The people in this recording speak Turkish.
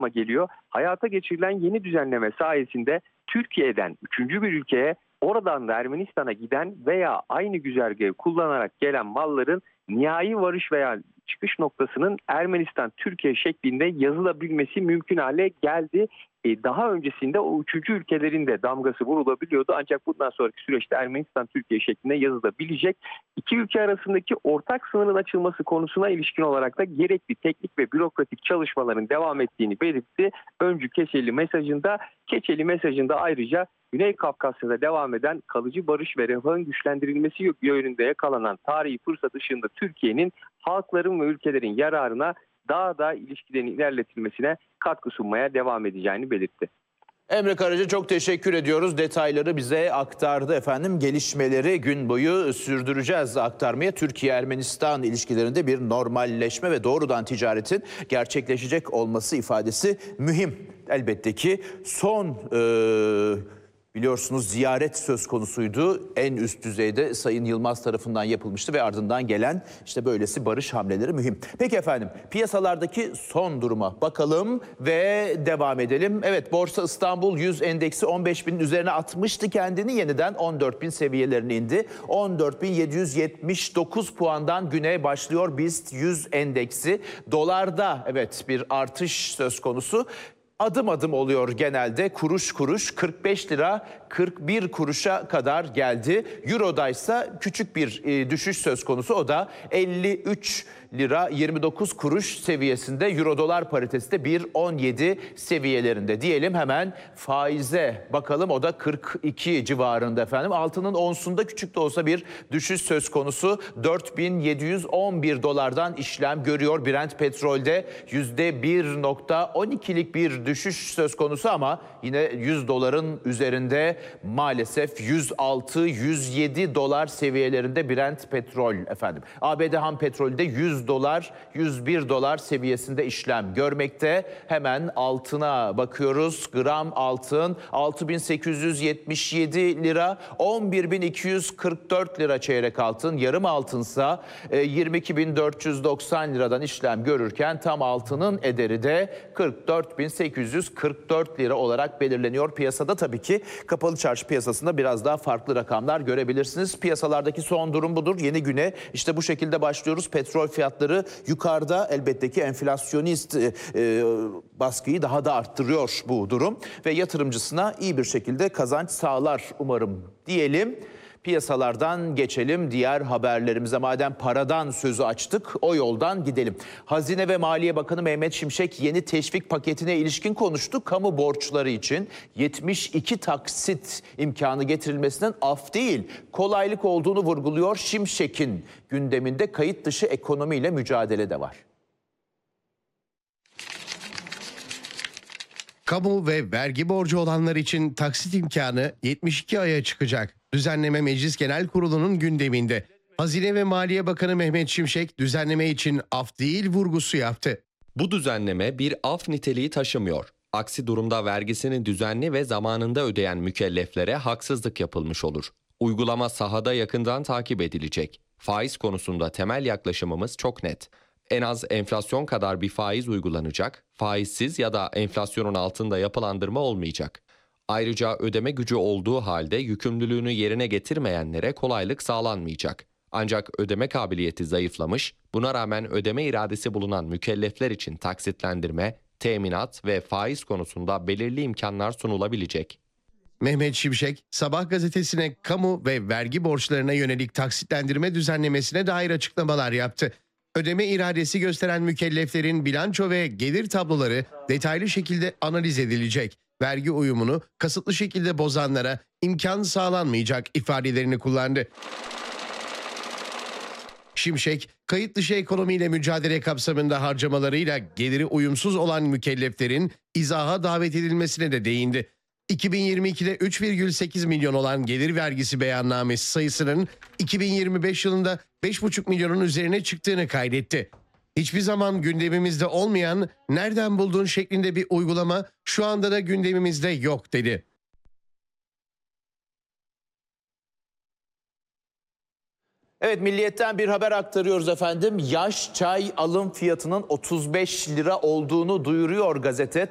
geliyor. Hayata geçirilen yeni düzenleme sayesinde Türkiye'den 3. bir ülkeye, oradan da Ermenistan'a giden veya aynı güzergahı kullanarak gelen malların nihai varış veya çıkış noktasının Ermenistan-Türkiye şeklinde yazılabilmesi mümkün hale geldi. Daha öncesinde o 3. ülkelerin de damgası vurulabiliyordu. Ancak bundan sonraki süreçte Ermenistan-Türkiye şeklinde yazılabilecek. İki ülke arasındaki ortak sınırın açılması konusuna ilişkin olarak da gerekli teknik ve bürokratik çalışmaların devam ettiğini belirtti. Öncü Keçeli mesajında ayrıca Güney Kafkasya'da devam eden kalıcı barış ve refahın güçlendirilmesi yönünde yakalanan tarihi fırsat ışığında Türkiye'nin halkların ve ülkelerin yararına daha da ilişkilerin ilerletilmesine katkı sunmaya devam edeceğini belirtti. Emre Karaca, çok teşekkür ediyoruz. Detayları bize aktardı efendim. Gelişmeleri gün boyu sürdüreceğiz aktarmaya. Türkiye-Ermenistan ilişkilerinde bir normalleşme ve doğrudan ticaretin gerçekleşecek olması ifadesi mühim. Elbette ki son biliyorsunuz ziyaret söz konusuydu. En üst düzeyde Sayın Yılmaz tarafından yapılmıştı ve ardından gelen işte böylesi barış hamleleri mühim. Peki efendim, piyasalardaki son duruma bakalım ve devam edelim. Evet, Borsa İstanbul 100 endeksi 15.000'in üzerine atmıştı kendini, yeniden 14.000 seviyelerine indi. 14.779 puandan güne başlıyor BIST 100 endeksi. Dolarda evet bir artış söz konusu. Adım adım oluyor genelde, kuruş kuruş 45 lira 41 kuruşa kadar geldi. Euro'da ise küçük bir düşüş söz konusu, o da 53 lira 29 kuruş seviyesinde. Euro dolar paritesi de 1.17 seviyelerinde diyelim. Hemen faize bakalım, o da 42 civarında efendim. Altının onsunda küçük de olsa bir düşüş söz konusu. 4.711 dolardan işlem görüyor. Brent petrolde %1.12'lik bir düşüş söz konusu ama yine 100 doların üzerinde maalesef 106-107 dolar seviyelerinde Brent petrol efendim. ABD ham petrolde 100 dolar 101 dolar seviyesinde işlem görmekte. Hemen altına bakıyoruz. Gram altın 6.877 lira, 11.244 lira çeyrek altın. Yarım altınsa 22.490 liradan işlem görürken tam altının ederi de 44.844 lira olarak belirleniyor. Piyasada tabii ki kapalı çarşı piyasasında biraz daha farklı rakamlar görebilirsiniz. Piyasalardaki son durum budur. Yeni güne işte bu şekilde başlıyoruz. Petrol fiyatları yukarıda, elbette ki enflasyonist baskıyı daha da arttırıyor bu durum ve yatırımcısına iyi bir şekilde kazanç sağlar umarım diyelim. Piyasalardan geçelim diğer haberlerimize. Madem paradan sözü açtık, o yoldan gidelim. Hazine ve Maliye Bakanı Mehmet Şimşek yeni teşvik paketine ilişkin konuştu. Kamu borçları için 72 taksit imkanı getirilmesinden af değil, kolaylık olduğunu vurguluyor. Şimşek'in gündeminde kayıt dışı ekonomiyle mücadele de var. Kamu ve vergi borcu olanlar için taksit imkanı 72 aya çıkacak. Düzenleme Meclis Genel Kurulu'nun gündeminde. Hazine ve Maliye Bakanı Mehmet Şimşek düzenleme için af değil vurgusu yaptı. Bu düzenleme bir af niteliği taşımıyor. Aksi durumda vergisini düzenli ve zamanında ödeyen mükelleflere haksızlık yapılmış olur. Uygulama sahada yakından takip edilecek. Faiz konusunda temel yaklaşımımız çok net. En az enflasyon kadar bir faiz uygulanacak, faizsiz ya da enflasyonun altında yapılandırma olmayacak. Ayrıca ödeme gücü olduğu halde yükümlülüğünü yerine getirmeyenlere kolaylık sağlanmayacak. Ancak ödeme kabiliyeti zayıflamış, buna rağmen ödeme iradesi bulunan mükellefler için taksitlendirme, teminat ve faiz konusunda belirli imkanlar sunulabilecek. Mehmet Şimşek, Sabah gazetesine kamu ve vergi borçlarına yönelik taksitlendirme düzenlemesine dair açıklamalar yaptı. Ödeme iradesi gösteren mükelleflerin bilanço ve gelir tabloları detaylı şekilde analiz edilecek. Vergi uyumunu kasıtlı şekilde bozanlara imkan sağlanmayacak ifadelerini kullandı. Şimşek, kayıt dışı ekonomiyle mücadele kapsamında harcamalarıyla geliri uyumsuz olan mükelleflerin izaha davet edilmesine de değindi. 2022'de 3,8 milyon olan gelir vergisi beyannamesi sayısının 2025 yılında 5,5 milyonun üzerine çıktığını kaydetti. Hiçbir zaman gündemimizde olmayan nereden buldun şeklinde bir uygulama şu anda da gündemimizde yok dedi. Evet, Milliyet'ten bir haber aktarıyoruz efendim. Yaş çay alım fiyatının 35 lira olduğunu duyuruyor gazete.